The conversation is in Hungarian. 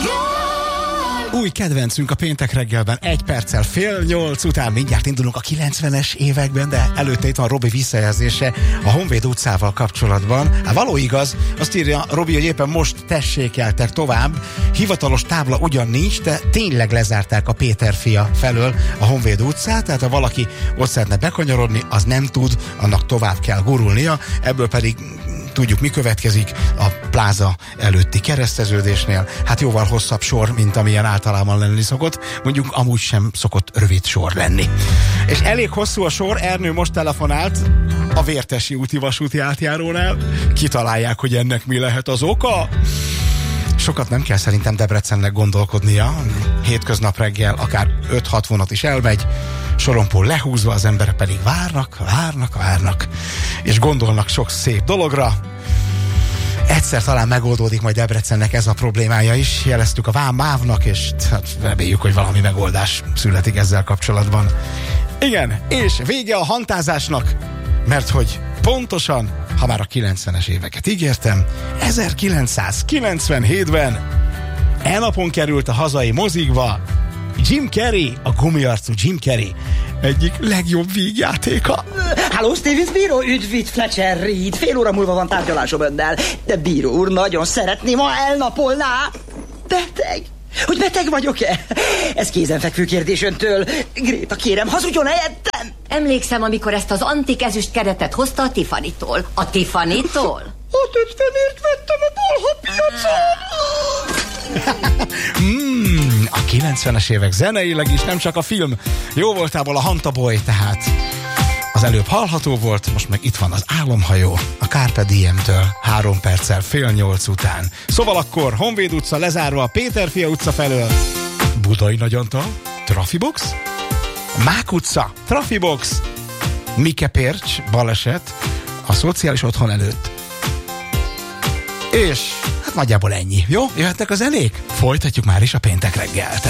Új kedvencünk a péntek reggelben, 1 perccel 7:30 után mindjárt indulunk a 90-es években, de előtte itt van Robi visszajelzése a Honvéd utcával kapcsolatban. Hát való igaz, azt írja Robi, hogy éppen most tessékeltek tovább. Hivatalos tábla ugyan nincs, de tényleg lezárták a Péter fia felől a Honvéd utcát, tehát ha valaki ott szeretne bekanyarodni, az nem tud, annak tovább kell gurulnia, ebből pedig tudjuk, mi következik a pláza előtti kereszteződésnél. Hát jóval hosszabb sor, mint amilyen általában lenni szokott. Mondjuk amúgy sem szokott rövid sor lenni. És elég hosszú a sor, Ernő most telefonált a Vértesi úti vasúti átjárónál. Kitalálják, hogy ennek mi lehet az oka. Sokat nem kell szerintem Debrecennek gondolkodnia. Hétköznap reggel akár 5-6 vonat is elmegy, sorompó lehúzva, az emberek pedig várnak, és gondolnak sok szép dologra. Egyszer talán megoldódik majd Debrecennek ez a problémája is. Jeleztük a MÁV-nak, és hát reméljük, hogy valami megoldás születik ezzel kapcsolatban. Igen, és vége a hantázásnak, mert hogy pontosan, ha már a 90-es éveket ígértem, 1997-ben elnapon került a hazai mozikba Jim Carrey, a gumiarcú Jim Carrey egyik legjobb vígjátéka. Halló, Stevens bíró, üdv itt Fletcher Reed. Fél óra múlva van tárgyalásom önnel. De bíró úr, nagyon szeretném, ha elnapolná. Beteg? Hogy beteg vagyok-e? Ez kézenfekvő kérdés öntől. Gréta, kérem, hazudjon helyettem. Emlékszem, amikor ezt az antik ezüst keretet hozta a Tiffany-tól. A Tiffany-tól? A 50-ért vettem a bolha piacon. A 90-es évek zeneileg is, nem csak a film jó voltából a Hantaboy, tehát az előbb hallható volt, most meg itt van az Álomhajó a Carpe Diem-től 3 perccel 7:30 után. Szóval akkor Honvéd utca lezárva, Péter fia utca felől Budai Nagyantal, Trafibox, Mák utca, Trafibox, Mike Pércs, baleset a szociális otthon előtt. És hát nagyjából ennyi. Jó? Jöhetnek a zenék? Folytatjuk már is a péntek reggelt.